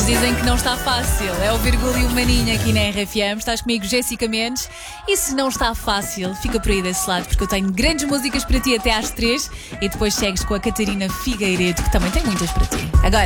Eles dizem que não está fácil. É o Virgulho e o Maninho aqui na RFM. Estás comigo, Jéssica Mendes. E se não está fácil, fica por aí desse lado, porque eu tenho grandes músicas para ti até às 3 e depois segues com a Catarina Figueiredo, que também tem muitas para ti. Agora.